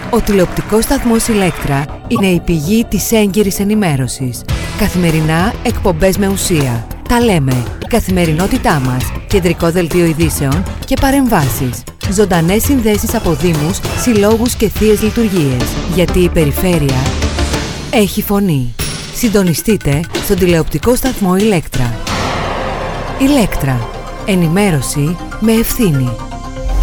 Ο τηλεοπτικός σταθμός Ηλέκτρα είναι η πηγή της έγκυρης ενημέρωσης. Καθημερινά εκπομπές με ουσία. Τα λέμε. Η καθημερινότητά μας. Κεντρικό δελτίο ειδήσεων και παρεμβάσεις. Ζωντανές συνδέσεις από δήμους, συλλόγους και θείες λειτουργίες. Γιατί η περιφέρεια έχει φωνή. Συντονιστείτε στον τηλεοπτικό σταθμό Ηλέκτρα. Ηλέκτρα. Ενημέρωση με ευθύνη.